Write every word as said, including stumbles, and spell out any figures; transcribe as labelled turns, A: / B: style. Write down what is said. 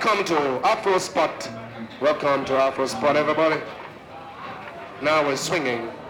A: Welcome to Afro Spot. Welcome to Afro Spot, everybody. Now we're swinging.